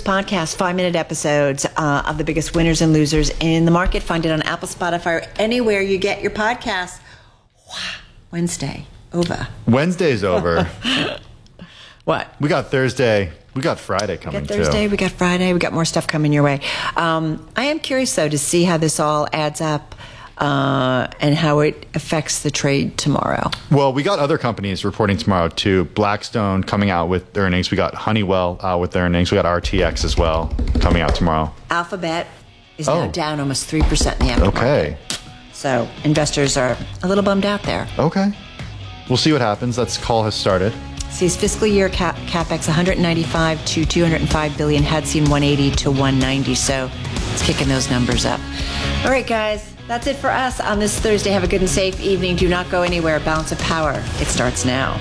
podcast, 5-minute episodes of the biggest winners and losers in the market. Find it on Apple, Spotify, or anywhere you get your podcasts. Wow. Wednesday, over. Wednesday's over. What? We got Thursday. We got Friday coming, We got Thursday, too. we got Friday, we got more stuff coming your way. I am curious, though, to see how this all adds up and how it affects the trade tomorrow. Well, we got other companies reporting tomorrow, too. Blackstone coming out with earnings. We got Honeywell with their earnings. We got RTX as well coming out tomorrow. Alphabet is now down almost 3% in the aftermarket. Okay. So investors are a little bummed out there. Okay. We'll see what happens. That call has started. Sees fiscal year capex 195 to 205 billion. Had seen 180 to 190. So it's kicking those numbers up. All right, guys. That's it for us on this Thursday. Have a good and safe evening. Do not go anywhere. Balance of Power. It starts now.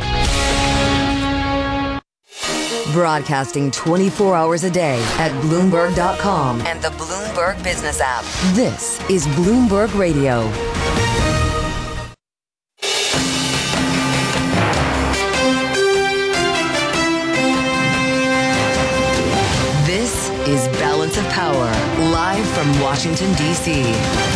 Broadcasting 24 hours a day at Bloomberg.com and the Bloomberg Business app. This is Bloomberg Radio. This is Balance of Power, live from Washington, D.C.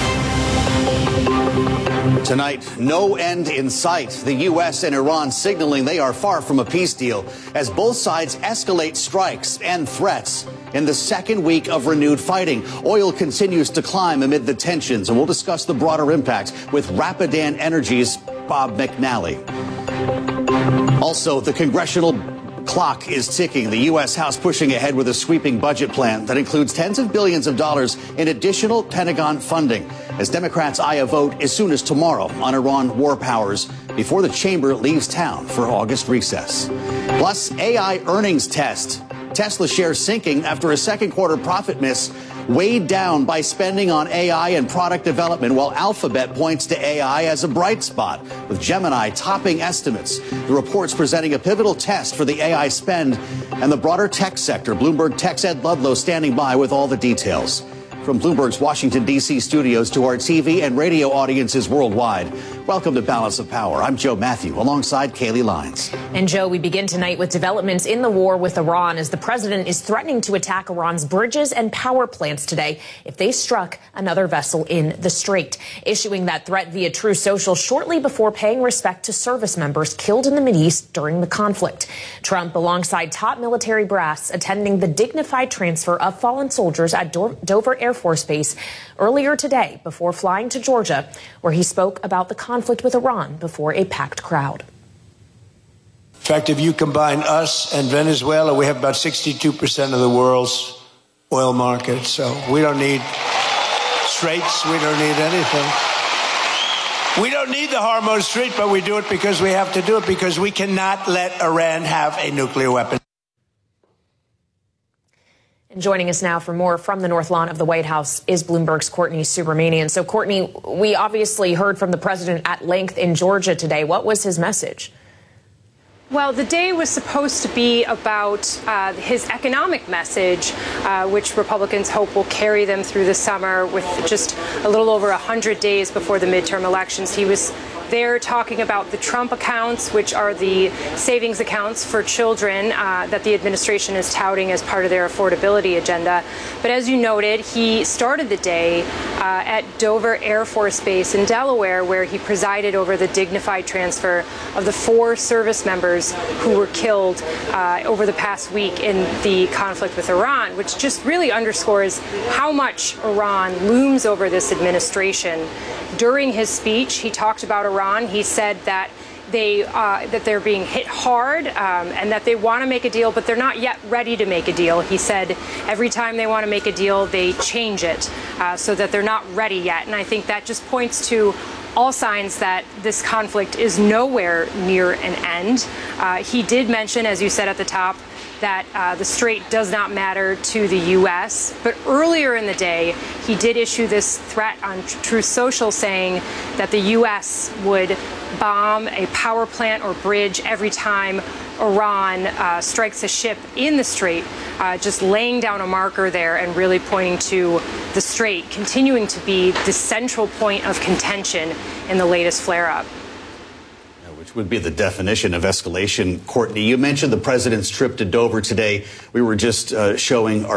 Tonight, no end in sight. The U.S. and Iran signaling they are far from a peace deal as both sides escalate strikes and threats. In the second week of renewed fighting, oil continues to climb amid the tensions, and we'll discuss the broader impact with Rapidan Energy's Bob McNally. Also, the congressional clock is ticking. The U.S. House pushing ahead with a sweeping budget plan that includes tens of billions of dollars in additional Pentagon funding, as Democrats eye a vote as soon as tomorrow on Iran war powers before the chamber leaves town for August recess. Plus, AI earnings test. Tesla shares sinking after a second quarter profit miss, weighed down by spending on AI and product development, while Alphabet points to AI as a bright spot, with Gemini topping estimates. The report's presenting a pivotal test for the AI spend and the broader tech sector. Bloomberg Tech's Ed Ludlow standing by with all the details. From Bloomberg's Washington, D.C. studios to our TV and radio audiences worldwide, welcome to Balance of Power. I'm Joe Matthew, alongside Kaylee Lyons. And Joe, we begin tonight with developments in the war with Iran as the president is threatening to attack Iran's bridges and power plants today if they struck another vessel in the Strait, issuing that threat via Truth Social shortly before paying respect to service members killed in the Mideast during the conflict. Trump, alongside top military brass, attending the dignified transfer of fallen soldiers at Dover Air Force Base earlier today before flying to Georgia, where he spoke about the conflict with Iran before a packed crowd. In fact, if you combine us and Venezuela, we have about 62% of the world's oil market. So we don't need straits. We don't need anything. We don't need the Hormuz Strait, but we do it because we have to do it, because we cannot let Iran have a nuclear weapon. And joining us now for more from the North Lawn of the White House is Bloomberg's Courtney Subramanian. So, Courtney, we obviously heard from the president at length in Georgia today. What was his message? Well, the day was supposed to be about his economic message, which Republicans hope will carry them through the summer with just a little over 100 days before the midterm elections. He was there talking about the Trump accounts, which are the savings accounts for children that the administration is touting as part of their affordability agenda. But as you noted, he started the day at Dover Air Force Base in Delaware, where he presided over the dignified transfer of the 4 service members who were killed over the past week in the conflict with Iran, which just really underscores how much Iran looms over this administration. During his speech, he talked about Iran. He said that they're being hit hard and that they want to make a deal, but they're not yet ready to make a deal. He said every time they want to make a deal, they change it so that they're not ready yet. And I think that just points to all signs that this conflict is nowhere near an end. He did mention, as you said at the top, that the Strait does not matter to the U.S. But earlier in the day, he did issue this threat on Truth Social saying that the U.S. would bomb a power plant or bridge every time Iran strikes a ship in the Strait, just laying down a marker there and really pointing to the Strait continuing to be the central point of contention in the latest flare-up. Which would be the definition of escalation. Courtney, you mentioned the president's trip to Dover today. We were just showing our